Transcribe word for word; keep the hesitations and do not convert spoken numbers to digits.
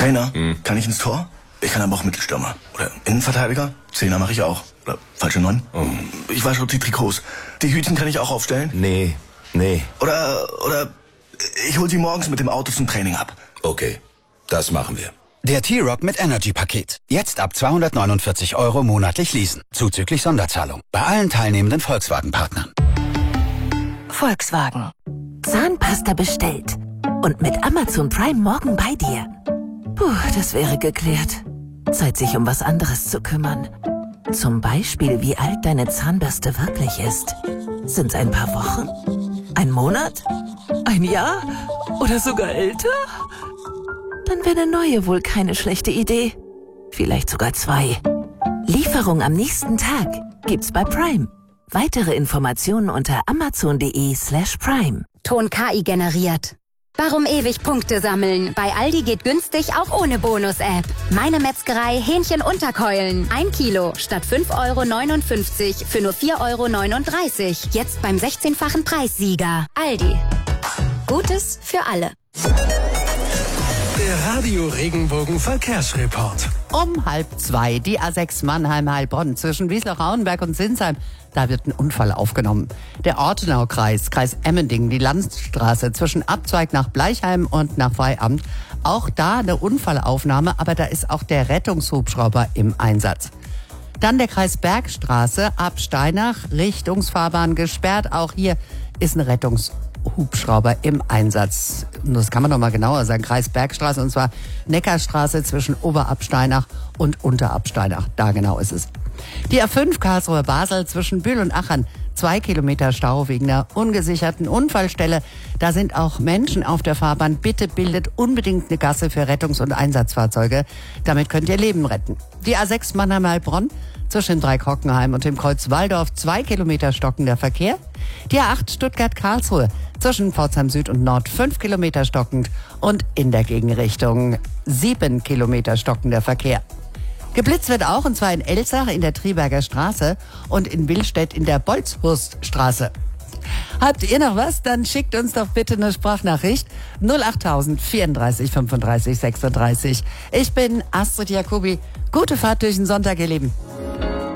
Trainer, hm. kann ich ins Tor? Ich kann aber auch Mittelstürmer. Oder Innenverteidiger? Zehner mache ich auch. Oder falsche Neun? Oh. Ich wasche die Trikots. Die Hütchen kann ich auch aufstellen? Nee, nee. Oder, oder ich hol sie morgens mit dem Auto zum Training ab. Okay, das machen wir. Der T-Rock mit Energy-Paket. Jetzt ab zweihundertneunundvierzig Euro monatlich leasen. Zuzüglich Sonderzahlung. Bei allen teilnehmenden Volkswagen-Partnern. Volkswagen. Zahnpasta bestellt. Und mit Amazon Prime morgen bei dir. Puh, das wäre geklärt. Zeit, sich um was anderes zu kümmern. Zum Beispiel, wie alt deine Zahnbürste wirklich ist. Sind's ein paar Wochen? Ein Monat? Ein Jahr? Oder sogar älter? Dann wäre eine neue wohl keine schlechte Idee. Vielleicht sogar zwei. Lieferung am nächsten Tag gibt's bei Prime. Weitere Informationen unter amazon.de slash prime. Ton K I generiert. Warum ewig Punkte sammeln? Bei Aldi geht günstig auch ohne Bonus-App. Meine Metzgerei Hähnchen-Unterkeulen. Ein Kilo statt fünf Euro neunundfünfzig für nur vier Euro neununddreißig. Jetzt beim sechzehnfachen Preissieger. Aldi. Gutes für alle. Der Radio Regenbogen Verkehrsreport. Um halb zwei, die A sechs Mannheim-Heilbronn zwischen Wiesloch-Rauenberg und Sinsheim. Da wird ein Unfall aufgenommen. Der Ortenaukreis, Kreis Emmendingen, die Landstraße zwischen Abzweig nach Bleichheim und nach Freiamt. Auch da eine Unfallaufnahme, aber da ist auch der Rettungshubschrauber im Einsatz. Dann der Kreis Bergstraße ab Steinach, Richtungsfahrbahn gesperrt. Auch hier ist ein Rettungshubschrauber im Einsatz. Und das kann man noch mal genauer sagen. Kreis Bergstraße, und zwar Neckarstraße zwischen Oberabsteinach und Unterabsteinach. Da genau ist es. Die A fünf Karlsruhe-Basel zwischen Bühl und Achern. Zwei Kilometer Stau wegen einer ungesicherten Unfallstelle. Da sind auch Menschen auf der Fahrbahn. Bitte bildet unbedingt eine Gasse für Rettungs- und Einsatzfahrzeuge. Damit könnt ihr Leben retten. Die A sechs Mannheim-Heilbronn zwischen Dreieck-Hockenheim und dem Kreuz Walldorf. Zwei Kilometer stockender Verkehr. Die A acht Stuttgart-Karlsruhe zwischen Pforzheim Süd und Nord. Fünf Kilometer stockend. Und in der Gegenrichtung sieben Kilometer stockender Verkehr. Geblitzt wird auch, und zwar in Elsach in der Triberger Straße und in Willstedt in der Bolzhurststraße. Habt ihr noch was? Dann schickt uns doch bitte eine Sprachnachricht. null achttausend vierunddreißig fünfunddreißig sechsunddreißig. Ich bin Astrid Jacobi. Gute Fahrt durch den Sonntag, ihr Lieben.